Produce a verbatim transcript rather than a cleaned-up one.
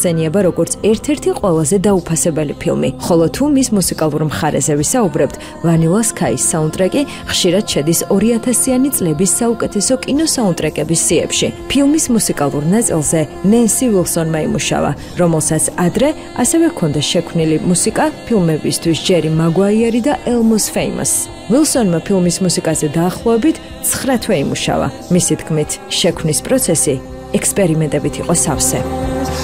მოიხსენიება როგორც ერთ-ერთი ყველაზე დაუფასებელი ფილმი, ხოლო თუ მის მუსიკალურ მხარეზე ვისაუბრებთ, Vanilla Sky-ის საუნდტრეკი ხშირად შედის ორი ათასიანი წლების საუკეთესო კინოსაუნდტრეკების სიებში. ფილმის მუსიკალურ ნაწილზე ნენსი ვილსონმა იმუშავა, რომელსაც ადრე ასევე ჰქონდა შექმნილი მუსიკა ფილმებისთვის ჯერი მაგვაიერი და Almost Famous. ვილსონმა ფილმის მუსიკაზე დაახლოებით ცხრა თვე იმუშავა. მისი თქმით, შექმნის პროცესი ექსპერიმენტებით იყო სავსე.